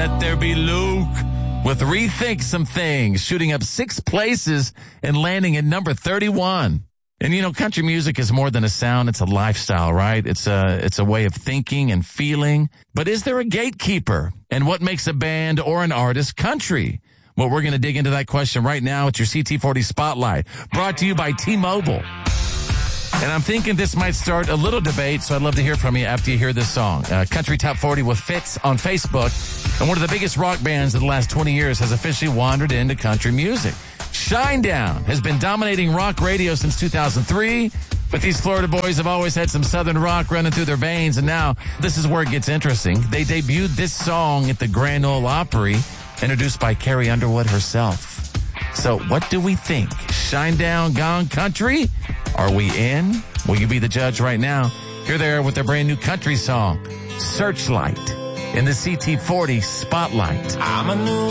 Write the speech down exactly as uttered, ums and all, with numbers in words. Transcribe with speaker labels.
Speaker 1: Let There Be Luke with Rethink Some Things, shooting up six places and landing at number thirty-one. And, you know, country music is more than a sound. It's a lifestyle, right? It's a, it's a way of thinking and feeling. But is there a gatekeeper? And what makes a band or an artist country? Well, we're going to dig into that question right now. It's your C T forty Spotlight, brought to you by T-Mobile. And I'm thinking this might start a little debate, so I'd love to hear from you after you hear this song. Uh, Country Top forty with Fitz on Facebook. And one of the biggest rock bands of the last twenty years has officially wandered into country music. Shinedown has been dominating rock radio since two thousand three, but these Florida boys have always had some southern rock running through their veins, and now this is where it gets interesting. They debuted this song at the Grand Ole Opry, introduced by Carrie Underwood herself. So what do we think? Shinedown gone country? Are we in? Will you be the judge right now? Here they are with their brand new country song, Searchlight, in the C T forty Spotlight.
Speaker 2: I'm a new